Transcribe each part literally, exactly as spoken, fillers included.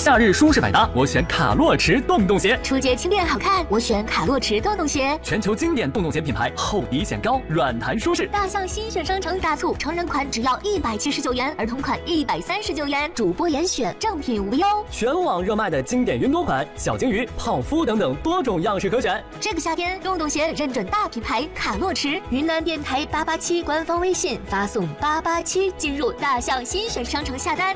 夏日舒适百搭，我选卡洛驰洞洞鞋。 初阶轻便好看，我选卡洛驰洞洞鞋。 全球经典洞洞鞋品牌，厚底显高，软弹舒适。 大象新选商城大促，成人款只要一百七十九元，儿童款一百三十九元，主播严选，正品无忧。 全网热卖的经典云朵款、小金鱼、泡芙等等多种样式可选。 这个夏天，洞洞鞋认准大品牌卡洛驰，云南电台八八七官方微信发送八八七进入大象新选商城下单。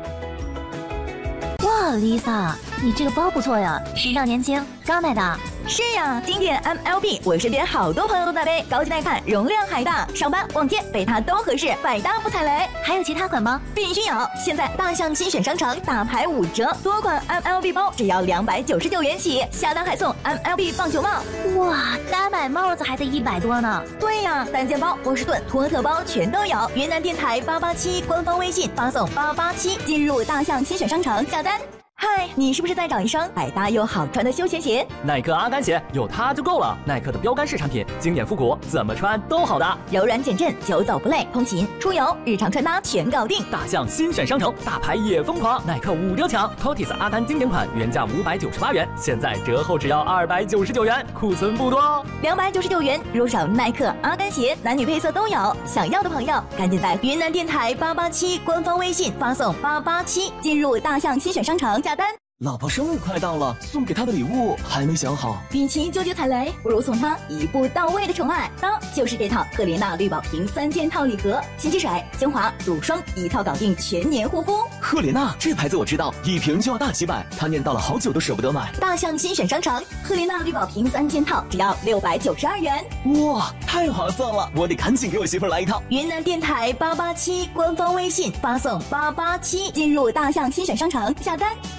哇 ，Lisa， 你这个包不错呀，时尚年轻，刚买的。 是呀，经典 M L B， 我身边好多朋友都在背，高级耐看，容量还大，上班逛街背它都合适，百搭不踩雷。 还有其他款吗？ 必须有！现在大象新选商城大牌五折，多款 M L B 包只要两百九十九元起，下单还送 M L B 棒球帽。 哇，单买帽子还得一百多呢。 对呀，单肩包、波士顿、托特包全都有。云南电台八八七官方微信发送八八七进入大象新选商城下单。嗨，你是不是在找一双百搭又好穿的休闲鞋？ 耐克阿甘鞋有它就够了。耐克的标杆式产品，经典复古，怎么穿都好搭， 柔软减震，久走不累，通勤、出游、日常穿搭全搞定。 大象新选商城，大牌也疯狂，耐克五折抢 ，Cotis 阿甘经典款原价五百九十八元，现在折后只要二百九十九元，库存不多哦。 两百九十九元入手耐克阿甘鞋，男女配色都有。想要的朋友，赶紧在云南电台八八七官方微信发送八八七进入大象新选商城下单。 老婆生日快到了，送给她的礼物还没想好。 与其纠结踩雷，不如送她一步到位的宠爱。当就是这套赫莲娜绿宝瓶三件套礼盒，洗洁水、精华、乳霜一套搞定，全年护肤。 赫莲娜这牌子我知道，一瓶就要大几百，她念叨了好久都舍不得买。 大象新选商城，赫莲娜绿宝瓶三件套只要六百九十二元。 哇，太划算了！我得赶紧给我媳妇来一套。 云南电台八八七官方微信发送八八七进入大象新选商城下单。